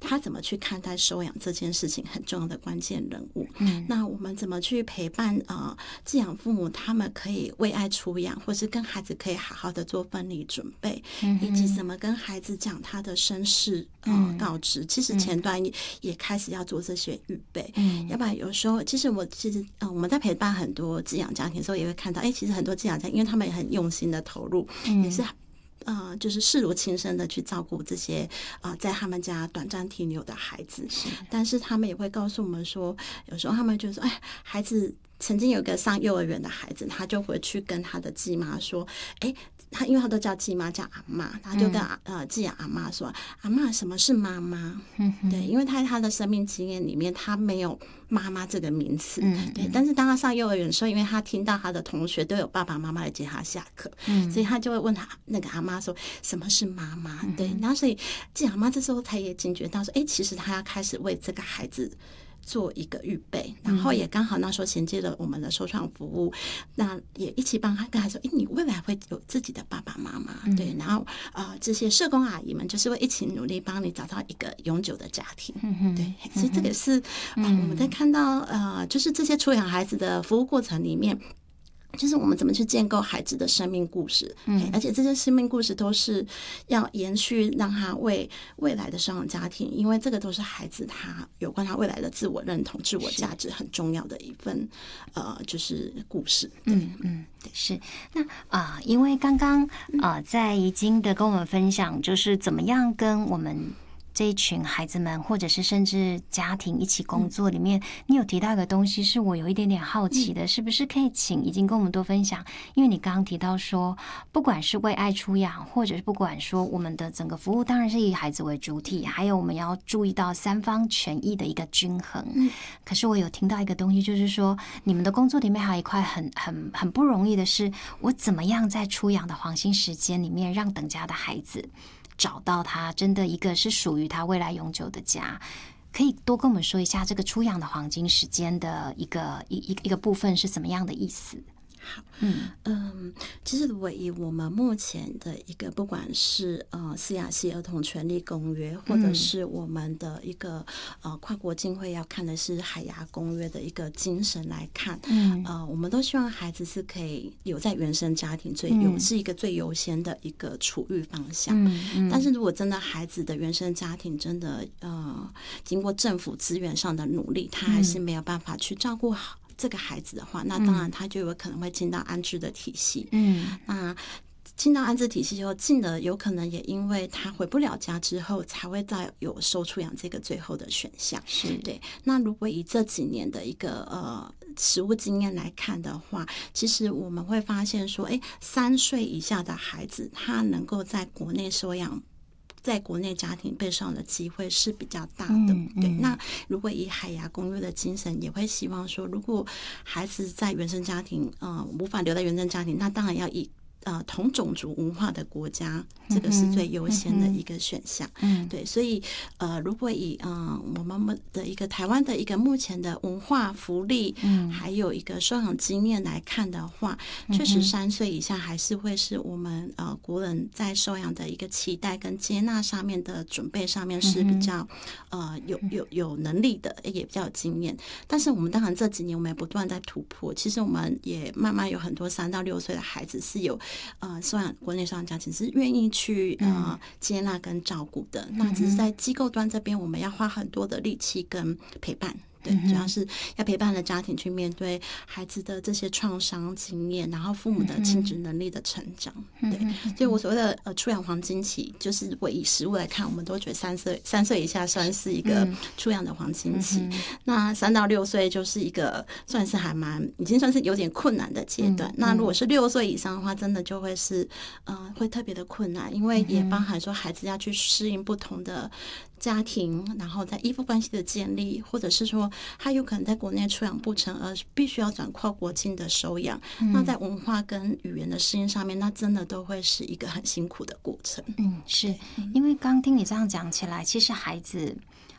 他怎么去看待收养这件事情很重要的关键人物。那我们怎么去陪伴寄养父母，他们可以为爱出养，或是跟孩子可以好好的做分离准备，以及怎么跟孩子讲他的身世告知。其实前端也开始要做这些预备，要不然有时候其实我们在陪伴很多寄养家庭的时候，也会看到，其实很多寄养家庭，因为他们也很用心的投入，也是就是视如亲生的去照顾这些在他们家短暂停留的孩子。但是他们也会告诉我们说，有时候他们就说，孩子曾经有一个上幼儿园的孩子，他就回去跟他的继妈说，他因为他都叫继妈叫阿嬷，他就跟寄养阿嬷说，阿嬷什么是妈妈？对，因为他的生命经验里面他没有妈妈这个名词，对。但是当他上幼儿园的时候，因为他听到他的同学都有爸爸妈妈来接他下课，所以他就会问他那个阿嬷说什么是妈妈？对，然后所以寄养阿嬷这时候才也警觉到说，其实他要开始为这个孩子做一个预备，然后也刚好那时候衔接了我们的收创服务，那也一起帮他跟他说，你未来会有自己的爸爸妈妈，对，然后这些社工阿姨们就是会一起努力帮你找到一个永久的家庭，对，所以这个是我们在看到就是这些出养孩子的服务过程里面，就是我们怎么去建构孩子的生命故事，而且这些生命故事都是要延续，让他为未来的收养家庭，因为这个都是孩子他有关他未来的自我认同、自我价值很重要的一份就是故事。 是。那因为刚刚在怡菁的跟我们分享，就是怎么样跟我们这一群孩子们，或者是甚至家庭一起工作里面，你有提到一个东西是我有一点点好奇的，是不是可以请怡菁跟我们多分享？因为你刚刚提到说，不管是为爱出养，或者是不管说我们的整个服务当然是以孩子为主体，还有我们要注意到三方权益的一个均衡。可是我有听到一个东西，就是说你们的工作里面还有一块很不容易的是，我怎么样在出养的黄金时间里面，让等家的孩子找到他真的一个是属于他未来永久的家。可以多跟我们说一下这个出养的黄金时间的一个部分是怎么样的意思？ 好，其实如果以我们目前的一个，不管是CRC 儿童权利公约，或者是我们的一个跨国经会要看的是海牙公约的一个精神来看，我们都希望孩子是可以留在原生家庭是一个最优先的一个处遇方向。但是如果真的孩子的原生家庭真的经过政府资源上的努力，他还是没有办法去照顾好这个孩子的话，那当然他就有可能会进到安置的体系。那进到安置体系之后，进了有可能也因为他回不了家之后，才会再有收出养这个最后的选项。 是对。那如果以这几年的一个实务经验来看的话，其实我们会发现说，3岁以下的孩子，他能够在国内收养，在国内家庭被收养的机会是比较大的。对。那如果以海牙公约的精神，也会希望说，如果孩子在原生家庭无法留在原生家庭，那当然要以同种族文化的国家，这个是最优先的一个选项。对，所以如果以我们的一个台湾的一个目前的文化福利，还有一个收养经验来看的话，确实3岁以下还是会是我们国人在收养的一个期待跟接纳上面的准备上面是比较有能力的，也比较有经验。但是我们当然这几年我们也不断在突破，其实我们也慢慢有很多3到6岁的孩子是有国内收养家庭是愿意去接纳跟照顾的，那只是在机构端这边，我们要花很多的力气跟陪伴。对，主要是要陪伴的家庭去面对孩子的这些创伤经验，然后父母的亲子能力的成长。对，所以我所谓的出养黄金期，就是如果以实物来看，我们都觉得3岁以下算是一个出养的黄金期，那3到6岁就是一个算是已经算是有点困难的阶段。那如果是6岁以上的话，真的就会是会特别的困难，因为也包含说孩子要去适应不同的家庭，然后在依附关系的建立，或者是说他有可能在国内出养不成，而必须要转跨国境的收养，那在文化跟语言的适应上面，那真的都会是一个很辛苦的过程。 是因为刚听你这样讲起来，其实孩子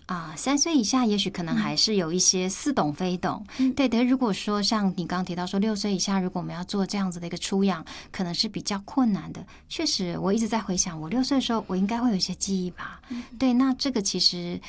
3岁以下也许可能还是有一些似懂非懂，对的。如果说像你刚刚提到说6岁以下，如果我们要做这样子的一个出养，可能是比较困难的。确实，我一直在回想，我6岁的时候，我应该会有一些记忆吧。对，那这个其实